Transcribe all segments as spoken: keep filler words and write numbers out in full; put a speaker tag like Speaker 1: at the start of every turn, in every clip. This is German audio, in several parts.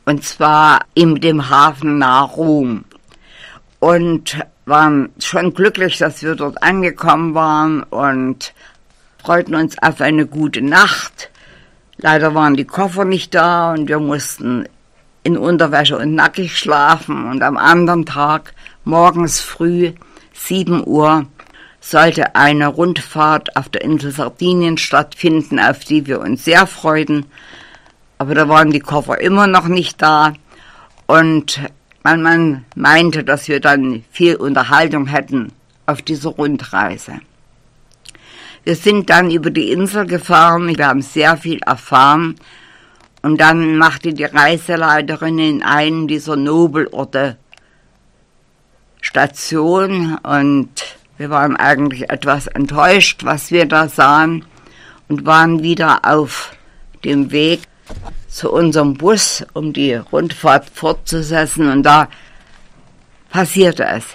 Speaker 1: und zwar in dem Hafen nahe Rom. Und waren schon glücklich, dass wir dort angekommen waren und freuten uns auf eine gute Nacht. Leider waren die Koffer nicht da und wir mussten in Unterwäsche und nackig schlafen. Und am anderen Tag, morgens früh, sieben Uhr, sollte eine Rundfahrt auf der Insel Sardinien stattfinden, auf die wir uns sehr freuten. Aber da waren die Koffer immer noch nicht da und mein Mann meinte, dass wir dann viel Unterhaltung hätten auf dieser Rundreise. Wir sind dann über die Insel gefahren, wir haben sehr viel erfahren und dann machte die Reiseleiterin in einen dieser Nobelorte Station und wir waren eigentlich etwas enttäuscht, was wir da sahen und waren wieder auf dem Weg zu unserem Bus, um die Rundfahrt fortzusetzen, und da passierte es.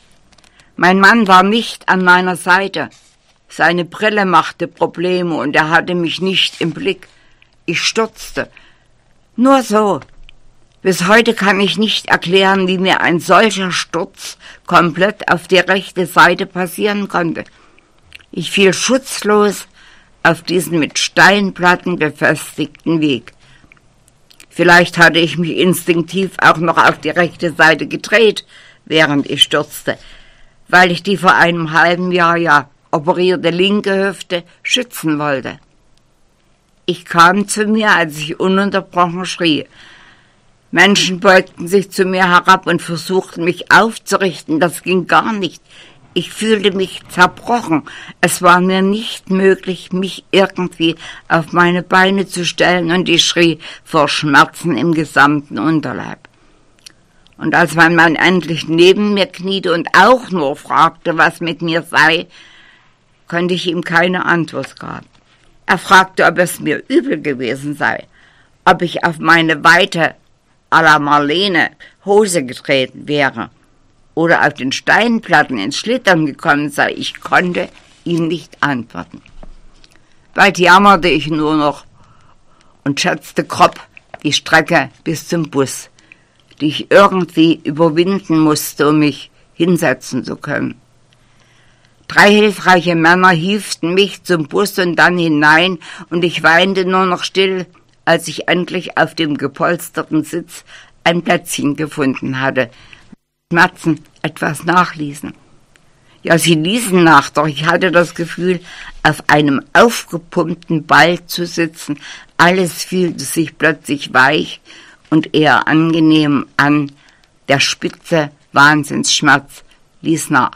Speaker 1: Mein Mann war nicht an meiner Seite. Seine Brille machte Probleme und er hatte mich nicht im Blick. Ich stürzte. Nur so. Bis heute kann ich nicht erklären, wie mir ein solcher Sturz komplett auf die rechte Seite passieren konnte. Ich fiel schutzlos auf diesen mit Steinplatten befestigten Weg. Vielleicht hatte ich mich instinktiv auch noch auf die rechte Seite gedreht, während ich stürzte, weil ich die vor einem halben Jahr ja operierte linke Hüfte schützen wollte. Ich kam zu mir, als ich ununterbrochen schrie. Menschen beugten sich zu mir herab und versuchten, mich aufzurichten. Das ging gar nicht. Ich fühlte mich zerbrochen. Es war mir nicht möglich, mich irgendwie auf meine Beine zu stellen, und ich schrie vor Schmerzen im gesamten Unterleib. Und als mein Mann endlich neben mir kniete und auch nur fragte, was mit mir sei, konnte ich ihm keine Antwort geben. Er fragte, ob es mir übel gewesen sei, ob ich auf meine weite à la Marlene Hose getreten wäre oder auf den Steinplatten ins Schlittern gekommen sei. Ich konnte ihm nicht antworten. Bald jammerte ich nur noch und schätzte grob die Strecke bis zum Bus, die ich irgendwie überwinden musste, um mich hinsetzen zu können. Drei hilfreiche Männer hieften mich zum Bus und dann hinein, und ich weinte nur noch still, als ich endlich auf dem gepolsterten Sitz ein Plätzchen gefunden hatte. Schmerzen etwas nachließen. Ja, sie ließen nach, doch ich hatte das Gefühl, auf einem aufgepumpten Ball zu sitzen. Alles fühlte sich plötzlich weich und eher angenehm an. Der spitze Wahnsinnsschmerz ließ nach.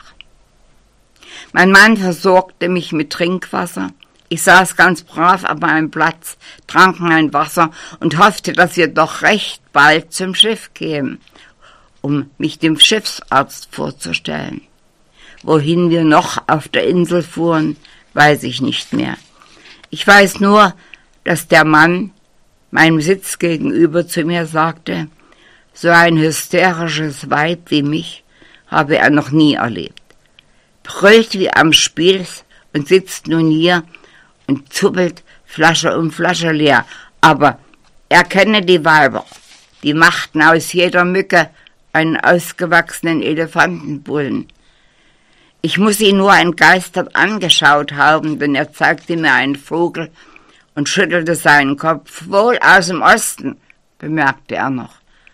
Speaker 1: Mein Mann versorgte mich mit Trinkwasser. Ich saß ganz brav auf meinem Platz, trank mein Wasser und hoffte, dass wir doch recht bald zum Schiff kämen, um mich dem Schiffsarzt vorzustellen. Wohin wir noch auf der Insel fuhren, weiß ich nicht mehr. Ich weiß nur, dass der Mann meinem Sitz gegenüber zu mir sagte, so ein hysterisches Weib wie mich habe er noch nie erlebt. Brüllt wie am Spieß und sitzt nun hier und zuppelt Flasche um Flasche leer. Aber er kenne die Weiber, die machten aus jeder Mücke einen ausgewachsenen Elefantenbullen. Ich muss ihn nur entgeistert angeschaut haben, denn er zeigte mir einen Vogel und schüttelte seinen Kopf. Wohl aus dem Osten, bemerkte er noch.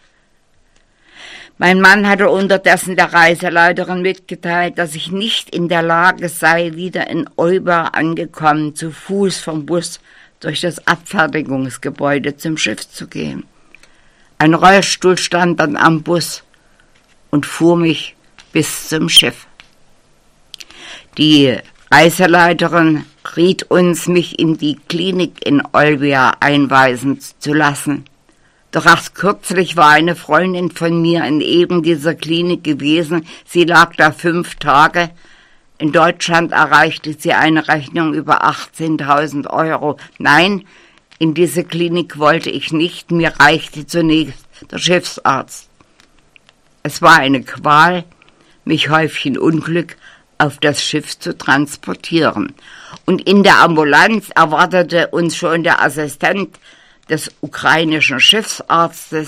Speaker 1: Mein Mann hatte unterdessen der Reiseleiterin mitgeteilt, dass ich nicht in der Lage sei, wieder in Euba angekommen, zu Fuß vom Bus durch das Abfertigungsgebäude zum Schiff zu gehen. Ein Rollstuhl stand dann am Bus und fuhr mich bis zum Schiff. Die Reiseleiterin riet uns, mich in die Klinik in Olbia einweisen zu lassen. Doch erst kürzlich war eine Freundin von mir in eben dieser Klinik gewesen. Sie lag da fünf Tage. In Deutschland erreichte sie eine Rechnung über achtzehntausend Euro. Nein, in diese Klinik wollte ich nicht. Mir reichte zunächst der Schiffsarzt. Es war eine Qual, mich häufig Unglück auf das Schiff zu transportieren. Und in der Ambulanz erwartete uns schon der Assistent des ukrainischen Schiffsarztes,